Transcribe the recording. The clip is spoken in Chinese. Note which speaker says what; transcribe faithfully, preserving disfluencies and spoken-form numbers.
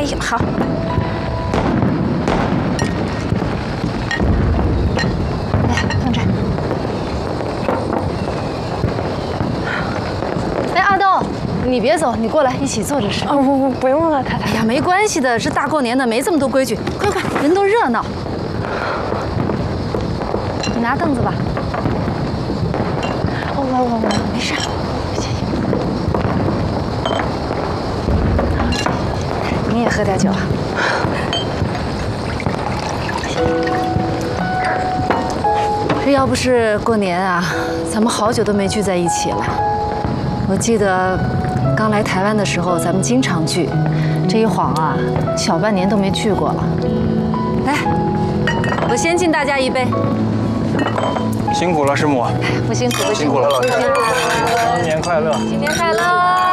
Speaker 1: 呀，好。来，放这儿。哎，阿豆，你别走，你过来一起坐着吃。
Speaker 2: 哦不不，不用了，太太。
Speaker 1: 哎呀，没关系的，这大过年的没这么多规矩，快快，人多热闹。你拿凳子吧。
Speaker 2: 我我我我，
Speaker 1: 没事。你也喝点酒啊。这要不是过年啊，咱们好久都没聚在一起了。我记得刚来台湾的时候，咱们经常聚，这一晃啊，小半年都没聚过了。来，我先敬大家一杯。
Speaker 3: 辛苦了，师母。
Speaker 1: 不辛苦，不
Speaker 3: 辛苦了，老师。
Speaker 1: 新
Speaker 3: 新年快乐！
Speaker 1: 新年快乐！